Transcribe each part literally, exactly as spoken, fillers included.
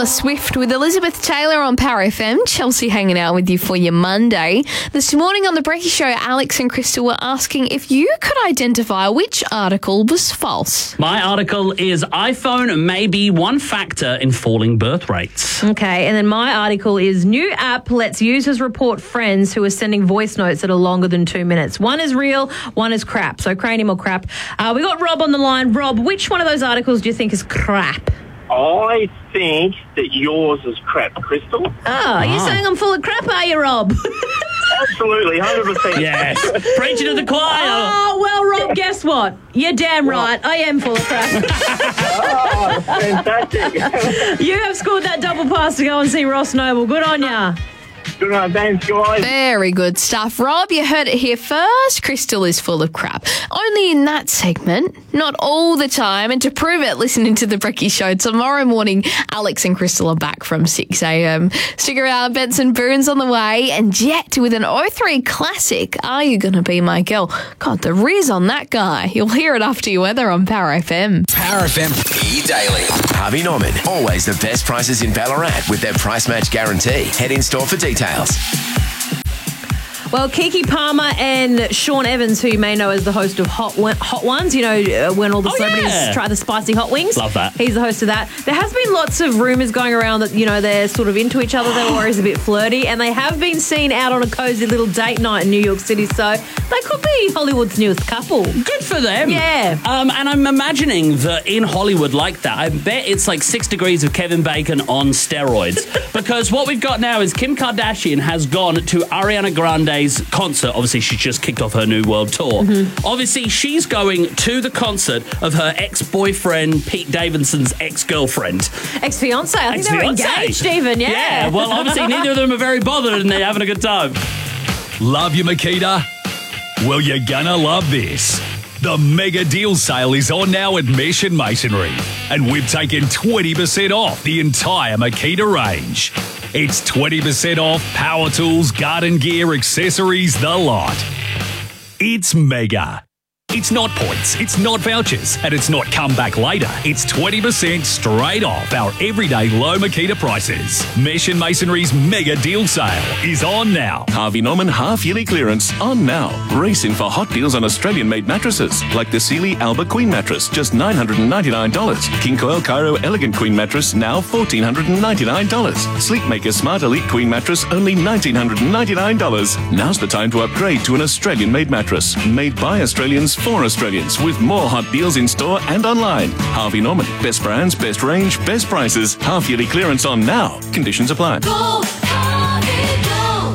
Taylor Swift with Elizabeth Taylor on Power F M. Chelsea hanging out with you for your Monday. This morning on The Brekkie Show, Alex and Crystal were asking if you could identify which article was false. My article is iPhone may be one factor in falling birth rates. Okay, and then my article is new app lets users report friends who are sending voice notes that are longer than two minutes. One is real, one is crap. So cranium or crap. Uh, we got Rob on the line. Rob, which one of those articles do you think is crap? I think that yours is crap, Crystal. Oh, are you saying I'm full of crap, are you, Rob? Absolutely, one hundred percent. Yes. Preaching to the choir. Oh, well, Rob, guess what? You're damn right. I am full of crap. Oh, fantastic. You have scored that double pass to go and see Ross Noble. Good on ya. Good night, thanks, guys. Very good stuff. Rob, you heard it here first. Crystal is full of crap. Only in that segment, not all the time. And to prove it, listening to The Brekkie Show tomorrow morning, Alex and Crystal are back from six a.m. Stick around, Benson Boone's on the way. And Jet with an oh three classic, Are You Gonna Be My Girl? God, the riz on that guy. You'll hear it after your weather on Power F M. Power F M E-Daily. Harvey Norman. Always the best prices in Ballarat with their price match guarantee. Head in store for details. Well, Kiki Palmer and Sean Evans, who you may know as the host of Hot Hot Ones, you know, uh, when all the Oh, celebrities yeah. try the spicy hot wings. Love that. He's the host of that. There has been lots of rumours going around that, you know, they're sort of into each other, they're always a bit flirty, and they have been seen out on a cosy little date night in New York City, so they could be Hollywood's newest couple. Good for them. Yeah. Um, and I'm imagining that in Hollywood like that, I bet it's like six degrees of Kevin Bacon on steroids. Because what we've got now is Kim Kardashian has gone to Ariana Grande's concert. Obviously, she's just kicked off her new world tour. Mm-hmm. Obviously, she's going to the concert of her ex-boyfriend, Pete Davidson's ex-girlfriend. Ex-fiancé. I think Ex-fiancé. they're engaged even, yeah. Yeah, well, obviously, neither of them are very bothered and they're having a good time. Love you, Makita? Well, you're gonna love this. The mega deal sale is on now at Mesh and Masonry, and we've taken twenty percent off the entire Makita range. It's twenty percent off power tools, garden gear, accessories, the lot. It's mega. It's not points, it's not vouchers, and it's not come back later. It's twenty percent straight off our everyday low Makita prices. Mesh and Masonry's mega deal sale is on now. Harvey Norman half-yearly clearance on now. Race in for hot deals on Australian-made mattresses, like the Sealy Alba Queen mattress, just nine hundred ninety-nine dollars. King Coil Cairo Elegant Queen mattress, now one thousand four hundred ninety-nine dollars. Sleepmaker Smart Elite Queen mattress, only one thousand nine hundred ninety-nine dollars. Now's the time to upgrade to an Australian-made mattress, made by Australians for Australians, with more hot deals in store and online. Harvey Norman, best brands, best range, best prices. Half-yearly clearance on now. Conditions apply. Go, Harvey,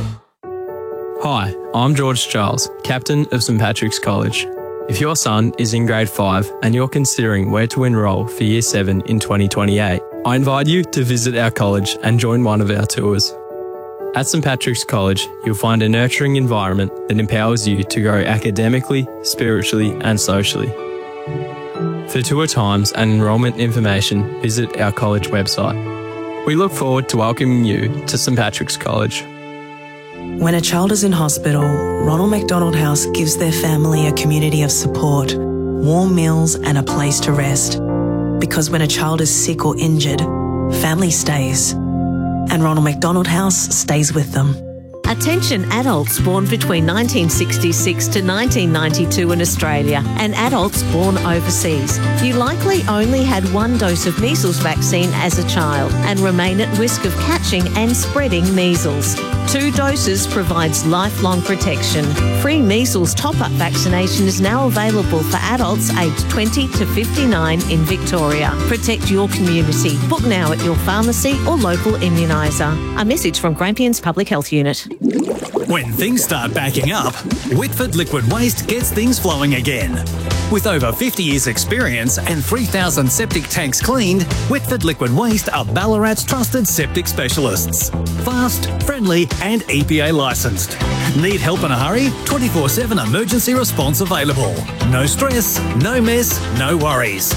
go. Hi, I'm George Charles, Captain of St Patrick's College. If your son is in grade five and you're considering where to enrol for Year seven in twenty twenty-eight, I invite you to visit our college and join one of our tours. At St Patrick's College, you'll find a nurturing environment that empowers you to grow academically, spiritually and socially. For tour times and enrolment information, visit our college website. We look forward to welcoming you to St Patrick's College. When a child is in hospital, Ronald McDonald House gives their family a community of support, warm meals and a place to rest. Because when a child is sick or injured, family stays. And Ronald McDonald House stays with them. Attention adults born between nineteen sixty-six to nineteen ninety-two in Australia and adults born overseas. You likely only had one dose of measles vaccine as a child and remain at risk of catching and spreading measles. Two doses provides lifelong protection. Free measles top-up vaccination is now available for adults aged twenty to fifty-nine in Victoria. Protect your community. Book now at your pharmacy or local immuniser. A message from Grampians Public Health Unit. When things start backing up, Whitford Liquid Waste gets things flowing again. With over fifty years experience and three thousand septic tanks cleaned, Whitford Liquid Waste are Ballarat's trusted septic specialists. Fast, friendly and E P A licensed. Need help in a hurry? twenty-four seven emergency response available. No stress, no mess, no worries.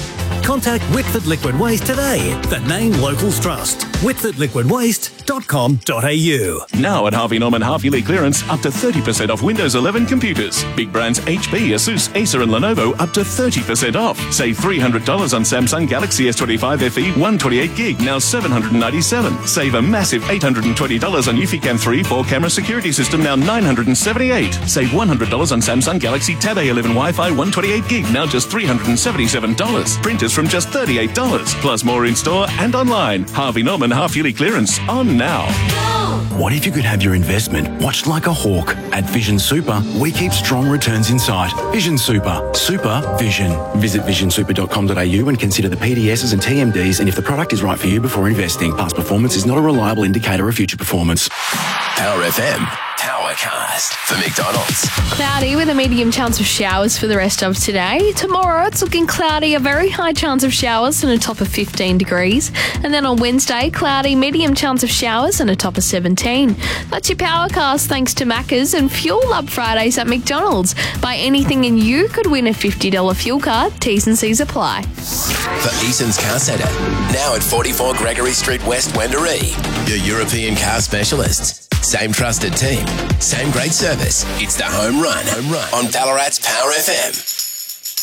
Contact Whitford Liquid Waste today. The name locals trust. whitford liquid waste dot com dot a u. Now at Harvey Norman half-yearly clearance, up to thirty percent off Windows eleven computers. Big brands H P, Asus, Acer and Lenovo up to thirty percent off. Save three hundred dollars on Samsung Galaxy S twenty-five F E one twenty-eight gig, now seven hundred ninety-seven dollars. Save a massive eight hundred twenty dollars on Eufy three four camera security system, now nine hundred seventy-eight dollars. Save one hundred dollars on Samsung Galaxy Tab A eleven Wi-Fi one twenty-eight gig, now just three hundred seventy-seven dollars. Printers from just thirty-eight dollars. Plus more in-store and online. Harvey Norman half-yearly clearance on now. What if you could have your investment watched like a hawk? At Vision Super, we keep strong returns in sight. Vision Super. Super Vision. Visit vision super dot com dot a u and consider the P D Ss and T M Ds and if the product is right for you before investing. Past performance is not a reliable indicator of future performance. Power F M. Powercast for McDonald's. Cloudy with a medium chance of showers for the rest of today. Tomorrow it's looking cloudy, a very high chance of showers and a top of fifteen degrees. And then on Wednesday, cloudy, medium chance of showers and a top of seventeen. That's your Powercast thanks to Macca's and Fuel Up Fridays at McDonald's. Buy anything and you could win a fifty dollars fuel card. T's and C's apply. For Eason's Car Centre, now at forty-four Gregory Street West, Wendouree. Your European car specialists. Same trusted team, same great service. It's the home run, home run on Ballarat's Power F M.